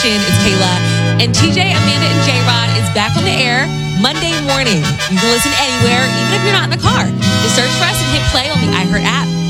It's Kayla. And TJ, Amanda, and J-Rod is back on the air Monday morning. You can listen anywhere, even if you're not in the car. Just search for us and hit play on the iHeart app.